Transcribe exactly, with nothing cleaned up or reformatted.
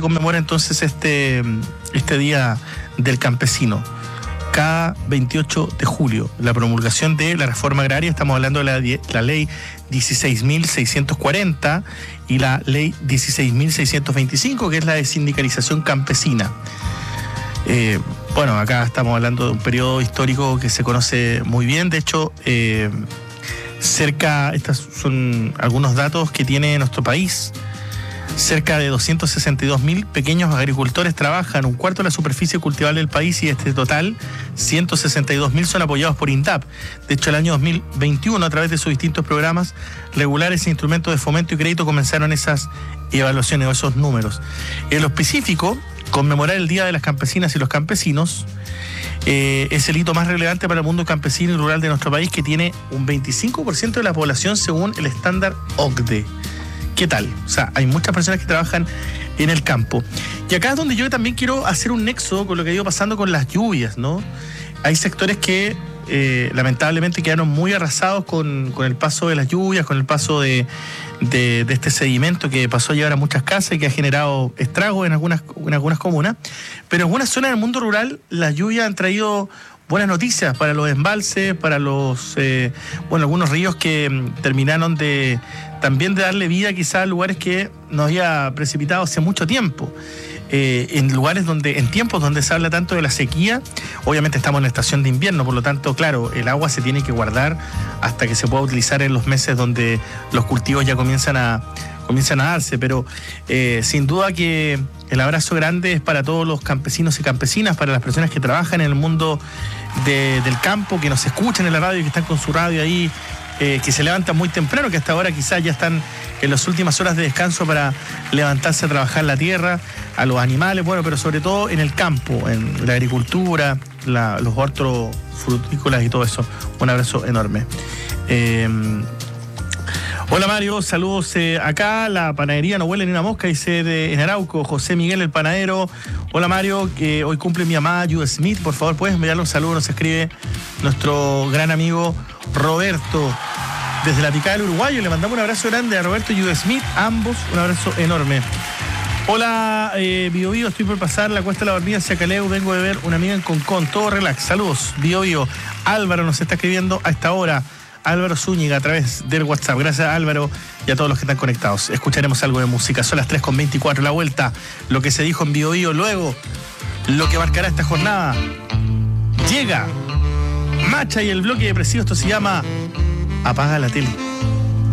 conmemora entonces este, este Día del Campesino? Cada veintiocho de julio, la promulgación de la reforma agraria, estamos hablando de la, la ley dieciséis mil seiscientos cuarenta y la ley dieciséis mil seiscientos veinticinco, que es la de sindicalización campesina. Eh, bueno, acá estamos hablando de un periodo histórico que se conoce muy bien. De hecho, eh, cerca, estos son algunos datos que tiene nuestro país. Cerca de doscientos sesenta y dos mil pequeños agricultores trabajan, un cuarto de la superficie cultivable del país, y este total, ciento sesenta y dos mil, son apoyados por INDAP. De hecho, el año dos mil veintiuno, a través de sus distintos programas regulares e instrumentos de fomento y crédito, comenzaron esas evaluaciones o esos números. En lo específico, conmemorar el Día de las Campesinas y los Campesinos eh, es el hito más relevante para el mundo campesino y rural de nuestro país, que tiene un veinticinco por ciento de la población según el estándar O C D E. ¿Qué tal? O sea, hay muchas personas que trabajan en el campo. Y acá es donde yo también quiero hacer un nexo con lo que ha ido pasando con las lluvias, ¿no? Hay sectores que eh, lamentablemente quedaron muy arrasados con, con el paso de las lluvias, con el paso de, de, de este sedimento que pasó a llevar a muchas casas y que ha generado estragos en algunas, en algunas comunas. Pero en algunas zonas del mundo rural las lluvias han traído buenas noticias para los embalses, para los, eh, bueno, algunos ríos que mm, terminaron de también de darle vida quizás a lugares que nos había precipitado hace mucho tiempo. Eh, en lugares donde, en tiempos donde se habla tanto de la sequía, obviamente estamos en la estación de invierno, por lo tanto, claro, el agua se tiene que guardar hasta que se pueda utilizar en los meses donde los cultivos ya comienzan a, comienzan a darse, pero eh, sin duda que el abrazo grande es para todos los campesinos y campesinas, para las personas que trabajan en el mundo de, del campo, que nos escuchan en la radio y que están con su radio ahí, eh, que se levantan muy temprano, que hasta ahora quizás ya están en las últimas horas de descanso para levantarse a trabajar la tierra, a los animales, bueno, pero sobre todo en el campo, en la agricultura, la, los hortofrutícolas y todo eso. Un abrazo enorme. Eh, Hola Mario, saludos eh, acá, la panadería no huele ni una mosca, dice de, en Arauco, José Miguel el panadero. Hola Mario, que hoy cumple mi mamá, Jude Smith, por favor puedes enviarle un saludo, nos escribe nuestro gran amigo Roberto desde la picada del Uruguayo. Le mandamos un abrazo grande a Roberto y Jude Smith, ambos un abrazo enorme. Hola eh, Bio Bio, estoy por pasar la Cuesta de la Barbilla hacia Caleu, vengo de ver una amiga en Concón, todo relax, saludos Bio Bio. Álvaro nos está escribiendo a esta hora. Álvaro Zúñiga a través del WhatsApp. Gracias Álvaro y a todos los que están conectados. Escucharemos algo de música. Son las tres con veinticuatro. La vuelta, lo que se dijo en Bio Bio. Luego, lo que marcará esta jornada. Llega Macha y el bloque depresivo. Esto se llama Apaga la Tele.